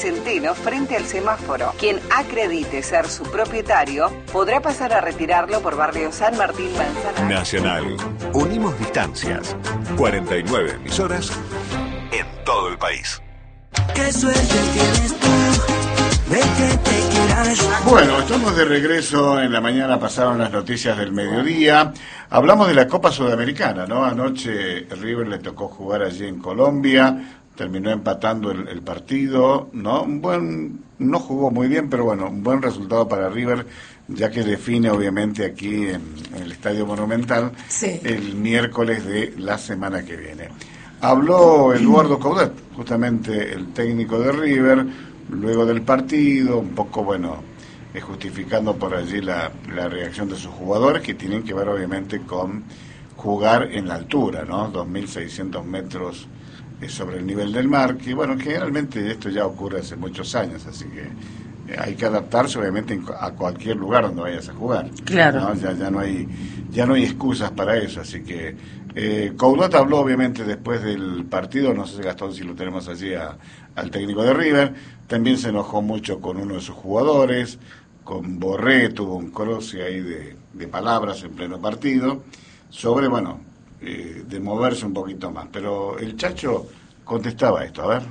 Centeno frente al semáforo. Quien acredite ser su propietario podrá pasar a retirarlo por barrio San Martín Manzanares. Nacional. Unimos distancias. 49 emisoras en todo el país. Qué suerte tienes tú de que te quieras. Bueno, estamos de regreso. En la mañana pasaron las noticias del mediodía. Hablamos de la Copa Sudamericana, ¿no? Anoche River le tocó jugar allí en Colombia. Terminó empatando el partido, ¿no? No jugó muy bien, pero bueno, un buen resultado para River, ya que define obviamente aquí en el Estadio Monumental el miércoles de la semana que viene. Habló Eduardo Coudet, justamente el técnico de River, luego del partido, un poco, justificando por allí la reacción de sus jugadores, que tienen que ver obviamente con jugar en la altura, ¿no? 2.600 metros sobre el nivel del mar, que generalmente esto ya ocurre hace muchos años, así que hay que adaptarse obviamente a cualquier lugar donde vayas a jugar. Claro. ¿No? Ya no hay excusas para eso, así que Coudet habló obviamente después del partido, no sé Gastón si lo tenemos allí al técnico de River, también se enojó mucho con uno de sus jugadores, con Borré, tuvo un cruce ahí de palabras en pleno partido, sobre, de moverse un poquito más, pero el Chacho contestaba esto, a ver.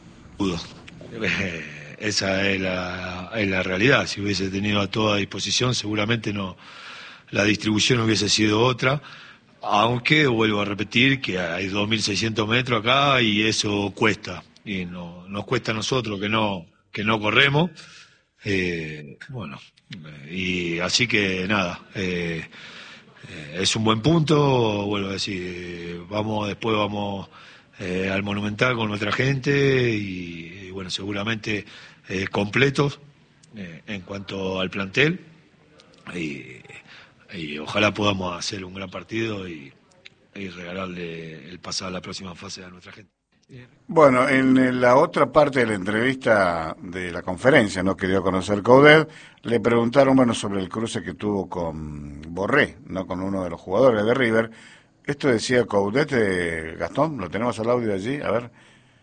Esa es la realidad. Si hubiese tenido a toda disposición, seguramente la distribución hubiese sido otra, aunque vuelvo a repetir que hay 2.600 metros acá y eso cuesta, y nos cuesta a nosotros que no corremos, y así que nada, es un buen punto, vuelvo a decir, después vamos al Monumental con nuestra gente y seguramente completos en cuanto al plantel y ojalá podamos hacer un gran partido y regalarle el pasar a la próxima fase a nuestra gente. Bueno, en la otra parte de la entrevista de la conferencia, ¿no? Que dio a conocer Coudet, le preguntaron, sobre el cruce que tuvo con Borré, ¿no? Con uno de los jugadores de River. Esto decía Coudet, Gastón, lo tenemos al audio allí, a ver.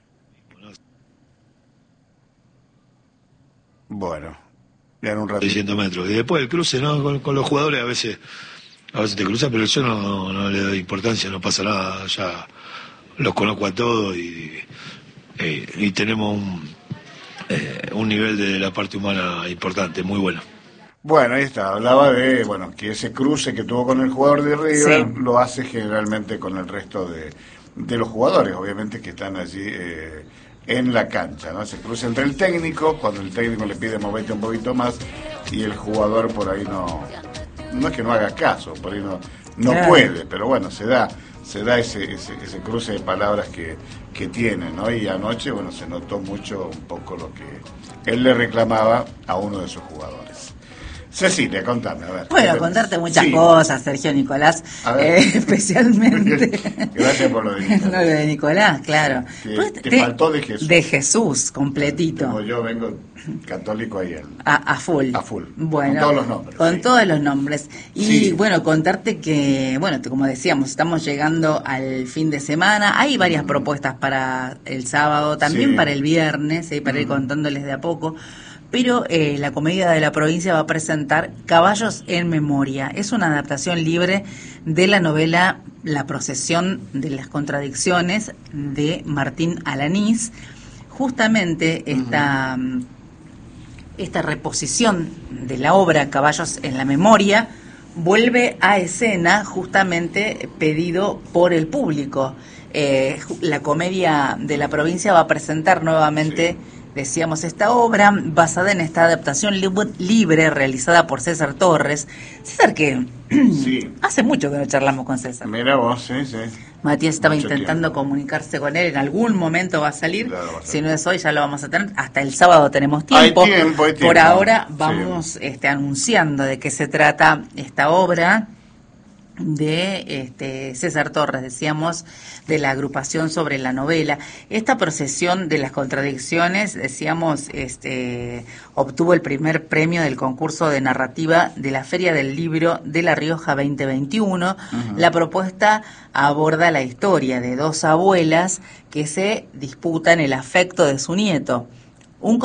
Bueno, ya en un ratito. 600 metros. Y después el cruce, ¿no? Con los jugadores a veces te cruzan, pero yo no le doy importancia, no pasa nada, ya los conozco a todos y tenemos un nivel de la parte humana importante, muy bueno. Bueno, ahí está, hablaba de que ese cruce que tuvo con el jugador de River lo hace generalmente con el resto de los jugadores, obviamente que están allí en la cancha, ¿no? Se cruza entre el técnico, cuando el técnico le pide moverte un poquito más y el jugador por ahí no es que no haga caso, por ahí no puede, pero se da ese cruce de palabras que tiene, ¿no? Y anoche, se notó mucho un poco lo que él le reclamaba a uno de sus jugadores. Cecilia, contame, a ver. Bueno, contarte muchas cosas, Sergio Nicolás, especialmente. Gracias por lo de Nicolás. Lo de Nicolás, claro. Te faltó de Jesús. De Jesús, completito. Como yo vengo católico ahí. A full. A full. Bueno, con todos los nombres. Con todos los nombres. Y contarte que, como decíamos, estamos llegando al fin de semana. Hay varias propuestas para el sábado, también para el viernes, para ir contándoles de a poco. Pero la Comedia de la Provincia va a presentar Caballos en Memoria. Es una adaptación libre de la novela La Procesión de las Contradicciones de Martín Alanís. Justamente esta reposición de la obra Caballos en la Memoria vuelve a escena justamente pedido por el público. La Comedia de la Provincia va a presentar nuevamente... Decíamos, esta obra basada en esta adaptación libre realizada por César Torres. César, que hace mucho que no charlamos con César. Mira vos, Matías estaba intentando comunicarse con él, en algún momento va a salir. Claro, va a si no es hoy, ya lo vamos a tener. Hasta el sábado tenemos tiempo. Hay tiempo. Por ahora vamos anunciando de qué se trata esta obra de César Torres, decíamos, de la agrupación sobre la novela. Esta procesión de las contradicciones, decíamos, obtuvo el primer premio del concurso de narrativa de la Feria del Libro de La Rioja 2021. La propuesta aborda la historia de dos abuelas que se disputan el afecto de su nieto.